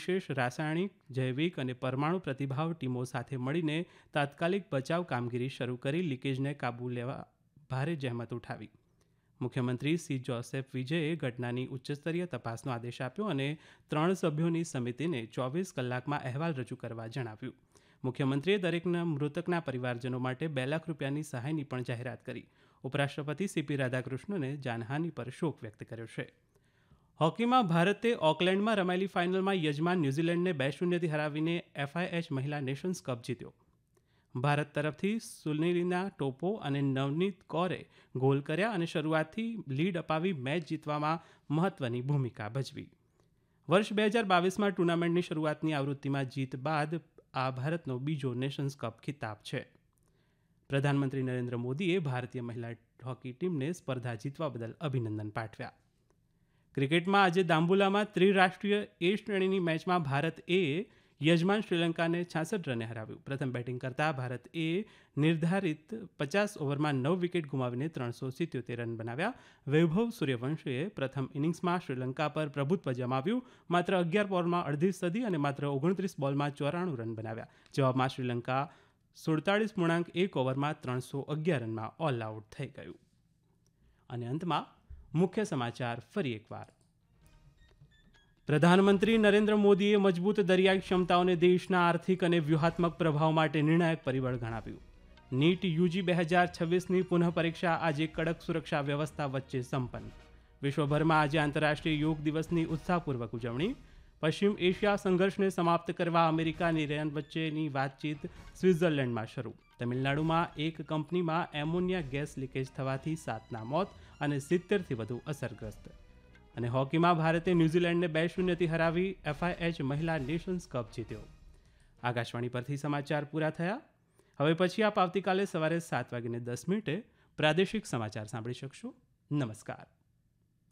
વિશેષ રાસાયણિક, જૈવિક અને પરમાણુ પ્રતિભાવ ટીમો સાથે મળીને તાત્કાલિક બચાવ કામગીરી શરૂ કરી લીકેજને કાબૂ લેવા ભારે જહેમત ઉઠાવી. મુખ્યમંત્રી સી જોસેફ વિજયે ઘટનાની ઉચ્ચસ્તરીય તપાસનો આદેશ આપ્યો અને 3 સભ્યોની સમિતિને 24 કલાકમાં અહેવાલ રજૂ કરવા જણાવ્યું. મુખ્યમંત્રીએ દરેકના મૃતકના પરિવારજનો માટે 2 લાખ રૂપિયાની સહાયની પણ જાહેરાત કરી. ઉપરાષ્ટ્રપતિ સીપી રાધાકૃષ્ણને જાનહાનિ પર શોક વ્યક્ત કર્યો છે. હોકીમાં ભારતે ઓકલેન્ડમાં રમાયેલી ફાઇનલમાં યજમાન ન્યૂઝીલેન્ડને 2-0થી હરાવીને FIH મહિલા નેશન્સ કપ જીત્યો. ભારત તરફથી સુનિલિના ટોપો અને નવનીત કૌરે ગોલ કર્યા અને શરૂઆતથી લીડ અપાવી મેચ જીતવામાં મહત્વની ભૂમિકા ભજવી. વર્ષ 2022માં ટૂર્નામેન્ટની શરૂઆતની આવૃત્તિમાં જીત બાદ આ ભારતનો બીજો નેશન્સ કપ ખિતાબ છે. પ્રધાનમંત્રી નરેન્દ્ર મોદીએ ભારતીય મહિલા હોકી ટીમને સ્પર્ધા જીતવા બદલ અભિનંદન પાઠવ્યા. ક્રિકેટમાં આજે દાંબુલામાં ત્રિરાષ્ટ્રીય એ શ્રેણીની મેચમાં ભારત એ યજમાન શ્રીલંકાને 66 રને હરાવ્યું. પ્રથમ બેટિંગ કરતા ભારત એ નિર્ધારિત 50 ઓવરમાં 9 વિકેટ ગુમાવીને 377 રન બનાવ્યા. વૈભવ સૂર્યવંશીએ પ્રથમ ઇનિંગ્સમાં શ્રીલંકા પર પ્રભુત્વ જમાવ્યું. માત્ર 11 બોલમાં અડધી સદી અને માત્ર 29 બોલમાં 94 રન બનાવ્યા. જવાબમાં શ્રીલંકા 47.1 ઓવરમાં 311 રનમાં ઓલ આઉટ થઈ ગયું. અને અંતમાં મુખ્ય સમાચાર ફરી એકવાર. પ્રધાનમંત્રી નરેન્દ્ર મોદીએ મજબૂત દરિયાઈ ક્ષમતાઓને દેશના આર્થિક અને વ્યૂહાત્મક પ્રભાવ માટે નિર્ણાયક પરિબળ ગણાવ્યું. નીટ યુજી 2026ની પુનઃ પરીક્ષા આજે કડક સુરક્ષા વ્યવસ્થા વચ્ચે સંપન્ન. વિશ્વભરમાં આજે આંતરરાષ્ટ્રીય યોગ દિવસની ઉત્સાહપૂર્વક ઉજવણી. પશ્ચિમ એશિયા સંઘર્ષને સમાપ્ત કરવા અમેરિકા અને ઇરાન વચ્ચેની વાતચીત સ્વિટ્ઝરલેન્ડમાં શરૂ. તમિલનાડુમાં એક કંપનીમાં એમોનિયા ગેસ લીકેજ થવાથી 7ના મોત અને 70થી વધુ અસરગ્રસ્ત. અને હોકીમાં ભારતે ન્યૂઝીલેન્ડને 2-0થી હરાવી FIH મહિલા નેશન્સ કપ જીત્યો. આકાશવાણી પરથી સમાચાર પૂરા થયા. હવે પછી આપ આવતીકાલે સવારે 7:10 પ્રાદેશિક સમાચાર સાંભળી શકશો. નમસ્કાર.